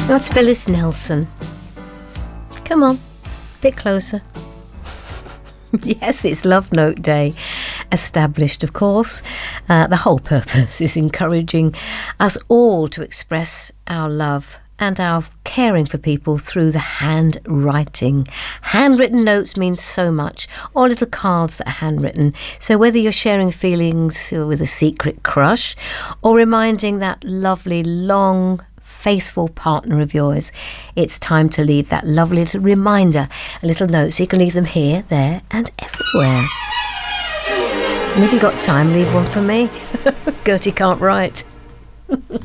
That's Phyllis Nelson. Come on, a bit closer. Yes, it's Love Note Day. Established, of course. The whole purpose is encouraging us all to express our love and our caring for people through the handwriting. Handwritten notes mean so much, or little cards that are handwritten. So whether you're sharing feelings with a secret crush or reminding that lovely, long, faithful partner of yours, it's time to leave that lovely little reminder, a little note, so you can leave them here, there and everywhere. And if you've got time, leave one for me. Gertie can't write.